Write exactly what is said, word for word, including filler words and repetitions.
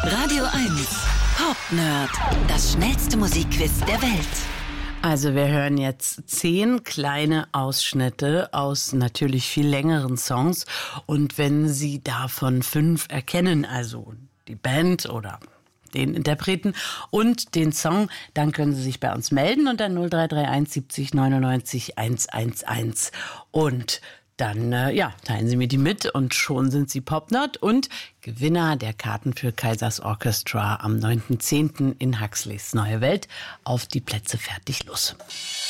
Radio eins Pop Nerd, das schnellste Musikquiz der Welt. Also wir hören jetzt zehn kleine Ausschnitte aus natürlich viel längeren Songs. Und wenn Sie davon fünf erkennen, also die Band oder den Interpreten und den Song, dann können Sie sich bei uns melden unter null drei drei eins siebzig neunundneunzig hundertelf. Und dann äh, ja, teilen Sie mir die mit und schon sind Sie Popnerd und Gewinner der Karten für Kaisers Orchestra am neunten zehnten in Huxleys Neue Welt. Auf die Plätze, fertig, los.